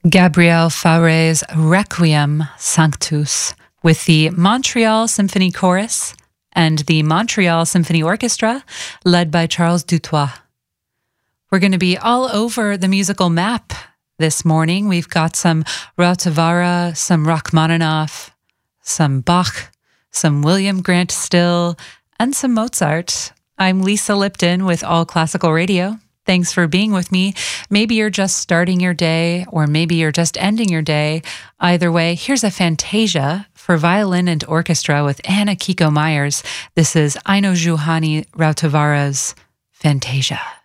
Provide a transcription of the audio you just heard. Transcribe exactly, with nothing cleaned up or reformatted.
Gabriel Fauré's Requiem Sanctus with the Montreal Symphony Chorus and the Montreal Symphony Orchestra led by Charles Dutoit. We're going to be all over the musical map this morning. We've got some Rautavaara, some Rachmaninoff, some Bach, some William Grant Still, and some Mozart. I'm Lisa Lipton with All Classical Radio. Thanks for being with me. Maybe you're just starting your day, or maybe you're just ending your day. Either way, here's a Fantasia for violin and orchestra with Anna Kiko Myers. This is Aino Juhani Rautavaara's Fantasia.